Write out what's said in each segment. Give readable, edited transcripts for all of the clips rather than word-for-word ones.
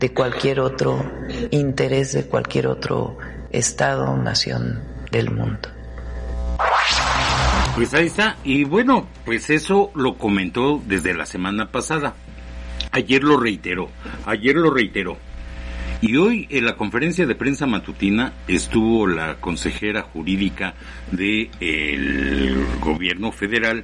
de cualquier otro interés de cualquier otro estado o nación del mundo. Pues ahí está, y bueno, pues eso lo comentó desde la semana pasada. Ayer lo reiteró. Y hoy en la conferencia de prensa matutina estuvo la consejera jurídica del gobierno federal,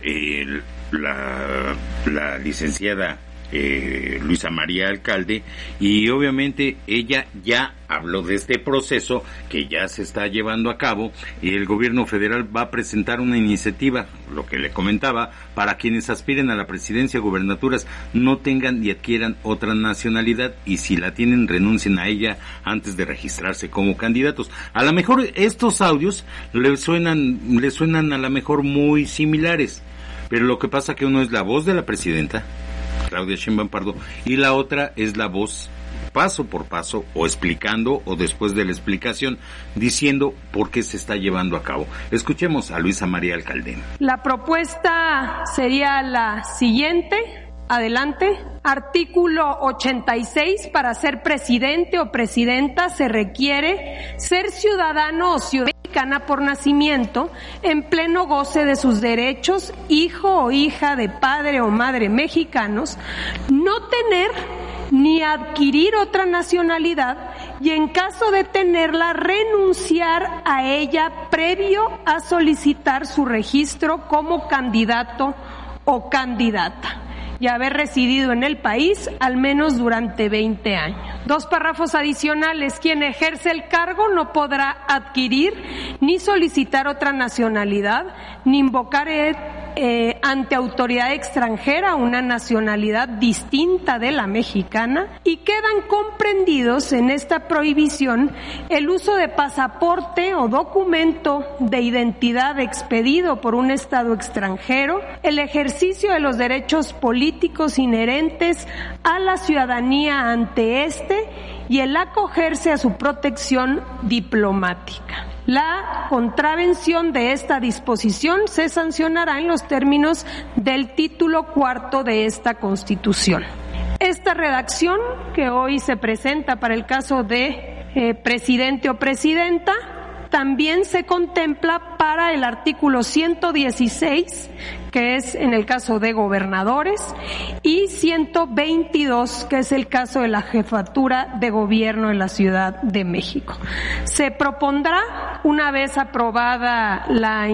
la licenciada Luisa María Alcalde, y obviamente ella ya habló de este proceso que ya se está llevando a cabo, y el gobierno federal va a presentar una iniciativa, lo que le comentaba, para quienes aspiren a la presidencia o gubernaturas no tengan y adquieran otra nacionalidad, y si la tienen renuncien a ella antes de registrarse como candidatos. A lo mejor estos audios le suenan a lo mejor muy similares, pero lo que pasa que uno es la voz de la presidenta Claudia Sheinbaum Pardo, y la otra es la voz paso por paso, o explicando, o después de la explicación, diciendo por qué se está llevando a cabo. Escuchemos a Luisa María Alcalde. La propuesta sería la siguiente. Adelante. Artículo 86. Para ser presidente o presidenta se requiere ser ciudadano o ciudadana mexicana por nacimiento, en pleno goce de sus derechos, hijo o hija de padre o madre mexicanos, no tener ni adquirir otra nacionalidad, y en caso de tenerla, renunciar a ella previo a solicitar su registro como candidato o candidata, y haber residido en el país al menos durante 20 años. 2 párrafos adicionales. Quien ejerce el cargo no podrá adquirir ni solicitar otra nacionalidad, ni invocar ante autoridad extranjera una nacionalidad distinta de la mexicana, y quedan comprendidos en esta prohibición el uso de pasaporte o documento de identidad expedido por un estado extranjero, el ejercicio de los derechos políticos inherentes a la ciudadanía ante y el acogerse a su protección diplomática. La contravención de esta disposición se sancionará en los términos del título 4 de esta Constitución. Esta redacción que hoy se presenta para el caso de presidente o presidenta también se contempla para el artículo 116, que es en el caso de gobernadores, y 122, que es el caso de la jefatura de gobierno en la Ciudad de México. Se propondrá, una vez aprobada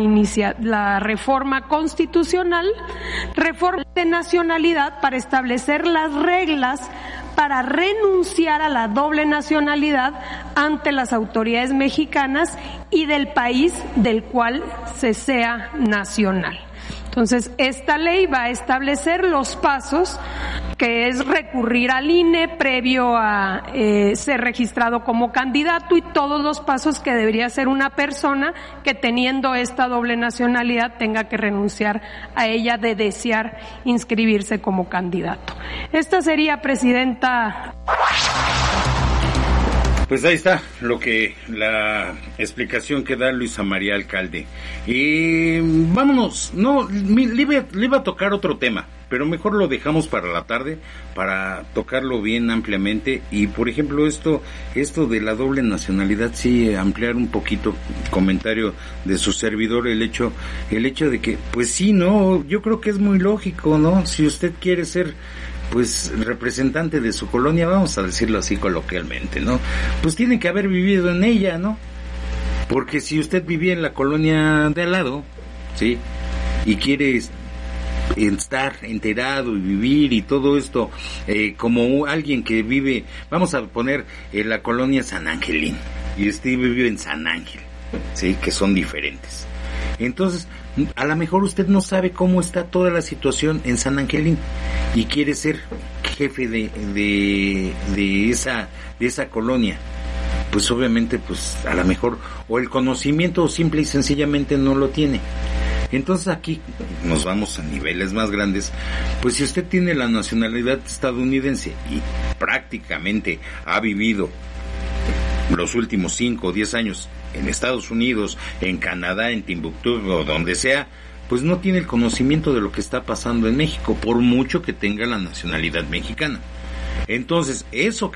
la reforma constitucional, reforma de nacionalidad para establecer las reglas para renunciar a la doble nacionalidad ante las autoridades mexicanas y del país del cual se sea nacional. Entonces, esta ley va a establecer los pasos, que es recurrir al INE previo a ser registrado como candidato, y todos los pasos que debería hacer una persona que, teniendo esta doble nacionalidad, tenga que renunciar a ella de desear inscribirse como candidato. Esta sería, presidenta. Pues ahí está la explicación que da Luisa María Alcalde. Vámonos, le iba a tocar otro tema, pero mejor lo dejamos para la tarde, para tocarlo bien ampliamente. Y por ejemplo esto de la doble nacionalidad, sí, ampliar un poquito el comentario de su servidor, el hecho de que, pues sí, no, yo creo que es muy lógico, ¿no? Si usted quiere ser pues representante de su colonia, vamos a decirlo así coloquialmente, ¿no? Pues tiene que haber vivido en ella, ¿no? Porque si usted vivía en la colonia de al lado, ¿sí? Y quiere estar enterado y vivir y todo esto como alguien que vive, vamos a poner en la colonia San Angelín, y usted vive en San Ángel, ¿sí? Que son diferentes. Entonces, a lo mejor usted no sabe cómo está toda la situación en San Angelín y quiere ser jefe de esa colonia. Pues obviamente, pues a lo mejor, o el conocimiento simple y sencillamente no lo tiene. Entonces aquí nos vamos a niveles más grandes. Pues si usted tiene la nacionalidad estadounidense y prácticamente ha vivido los últimos 5 o 10 años en Estados Unidos, en Canadá, en Timbuktu o donde sea, pues no tiene el conocimiento de lo que está pasando en México, por mucho que tenga la nacionalidad mexicana. Entonces, eso